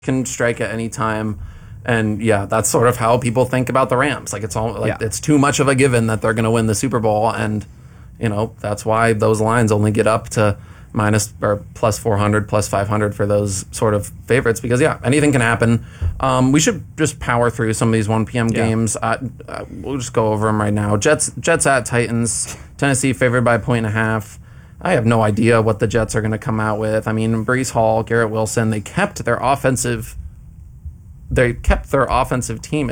can strike at any time. And yeah, that's sort of how people think about the Rams. Like it's too much of a given that they're going to win the Super Bowl, and that's why those lines only get up to minus or plus 400, plus 500 for those sort of favorites, because anything can happen. We should just power through some of these 1 p.m. games. We'll just go over them right now. Jets at Titans. Tennessee favored by 1.5. I have no idea what the Jets are going to come out with. I mean, Breece Hall, Garrett Wilson, they kept their offensive team.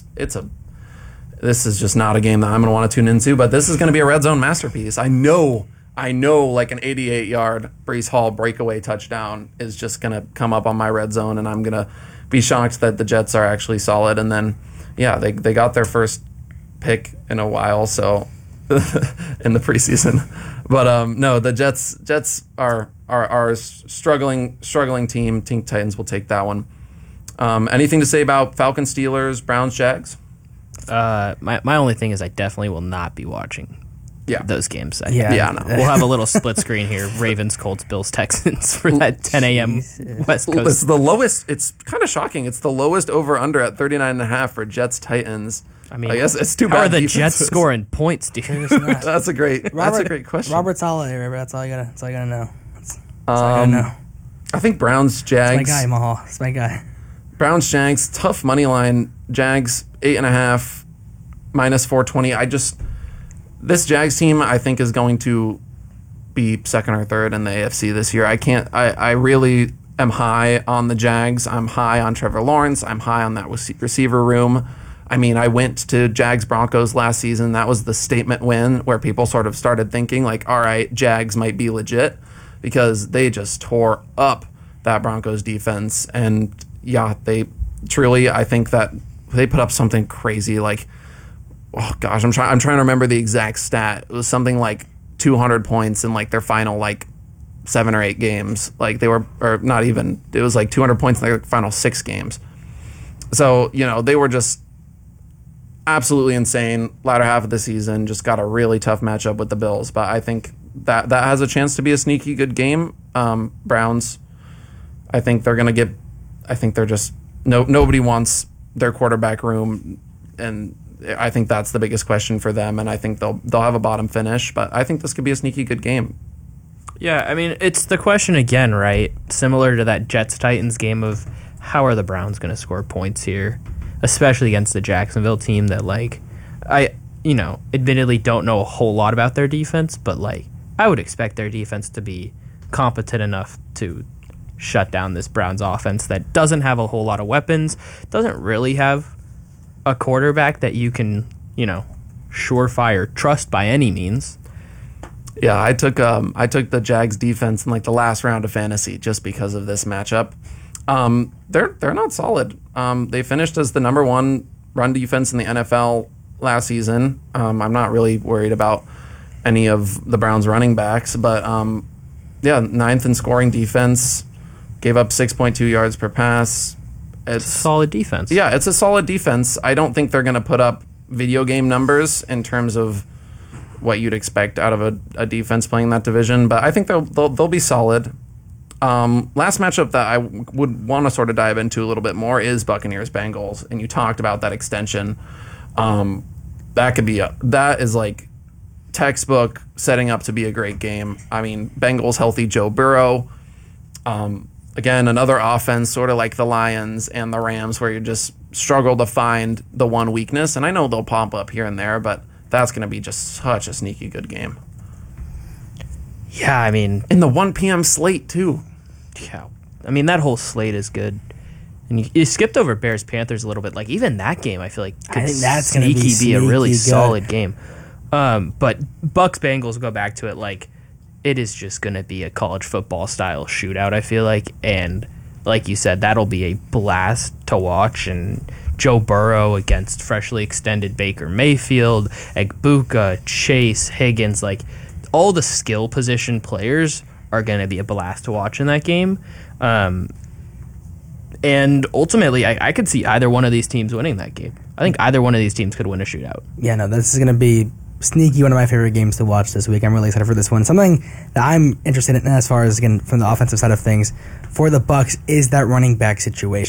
This is just not a game that I'm going to want to tune into, but this is going to be a red zone masterpiece. I know like an 88-yard Breece Hall breakaway touchdown is just going to come up on my red zone, and I'm going to be shocked that the Jets are actually solid. And then, they got their first pick in a while, so in the preseason. But no, the Jets are a struggling team. Think Titans will take that one. Anything to say about Falcons, Steelers, Browns, Jags? My only thing is I definitely will not be watching those games. No. We'll have a little split screen here. Ravens, Colts, Bills, Texans for that 10 a.m. West Coast. It's the lowest. It's kind of shocking. It's the lowest over-under at 39.5 for Jets, Titans. I mean, I guess it's too bad. How are the Jets scoring points, dude? That's a great question. Robert Saleh, that's all you gotta know. That's all I gotta know. I think Browns, Jags. That's my guy, Mahal. That's my guy. Browns, Jags, tough money line. Jags 8.5, minus 420. This Jags team, I think, is going to be second or third in the AFC this year. I really am high on the Jags. I'm high on Trevor Lawrence. I'm high on that receiver room. I mean, I went to Jags Broncos last season. That was the statement win where people sort of started thinking like, all right, Jags might be legit, because they just tore up that Broncos defense. And they truly, I think that they put up something crazy. Like, oh gosh, I'm trying to remember the exact stat. It was something like 200 points in like their final like 7 or 8 games. Like they were, or not even. It was like 200 points in their final 6 games. So they were just absolutely insane. Latter half of the season, just got a really tough matchup with the Bills. But I think that has a chance to be a sneaky good game. Browns, I think they're gonna get. I think they're just nobody wants their quarterback room, and I think that's the biggest question for them. And I think they'll have a bottom finish, but I think this could be a sneaky good game. Yeah, I mean, it's the question again, right? Similar to that Jets-Titans game of how are the Browns going to score points here, especially against the Jacksonville team that, like, I admittedly don't know a whole lot about their defense, but, like, I would expect their defense to be competent enough to shut down this Browns offense that doesn't have a whole lot of weapons, doesn't really have a quarterback that you can, surefire trust by any means. Yeah, I took the Jags defense in like the last round of fantasy just because of this matchup. They're not solid. They finished as the number 1 run defense in the NFL last season. I'm not really worried about any of the Browns running backs, but 9th in scoring defense, gave up 6.2 yards per pass. It's a solid defense. Yeah, it's a solid defense. I don't think they're going to put up video game numbers in terms of what you'd expect out of a defense playing that division, but I think they'll be solid. Last matchup that I would want to sort of dive into a little bit more is Buccaneers-Bengals, and you talked about that extension. That is like textbook setting up to be a great game. I mean, Bengals healthy Joe Burrow. Again, another offense sort of like the Lions and the Rams where you just struggle to find the one weakness. And I know they'll pop up here and there, but that's going to be just such a sneaky good game. Yeah, I mean... in the 1 p.m. slate, too. Yeah, I mean, that whole slate is good. And you skipped over Bears-Panthers a little bit. Like, even that game, I feel like could that's gonna be a really good. solid game. But Bucs-Bengals, go back to it, like... it is just going to be a college football style shootout, I feel like. And like you said, that'll be a blast to watch. And Joe Burrow against freshly extended Baker Mayfield, Egbuka, Chase, Higgins, like all the skill position players are going to be a blast to watch in that game. And ultimately, I could see either one of these teams winning that game. I think either one of these teams could win a shootout. Yeah, no, this is going to be sneaky, one of my favorite games to watch this week. I'm really excited for this one. Something that I'm interested in as far as, again, from the offensive side of things for the Bucs is that running back situation.